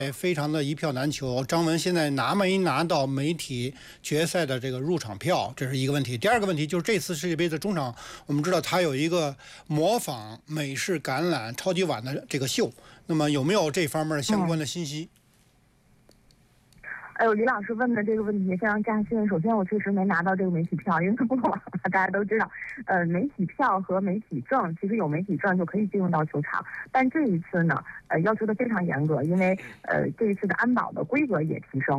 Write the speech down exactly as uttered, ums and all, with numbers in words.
非常的一票难求。张文现在拿没拿到媒体决赛的这个入场票，这是一个问题。第二个问题就是这次世界杯的中场，我们知道它有一个模仿美式橄榄超级碗的这个秀，那么有没有这方面相关的信息？ 嗯哎呦，李老师问的这个问题非常扎心。首先，我确实没拿到这个媒体票，因为过往大家都知道，呃，媒体票和媒体证，其实有媒体证就可以进入到球场。但这一次呢，呃，要求的非常严格，因为呃这一次的安保的规格也提升。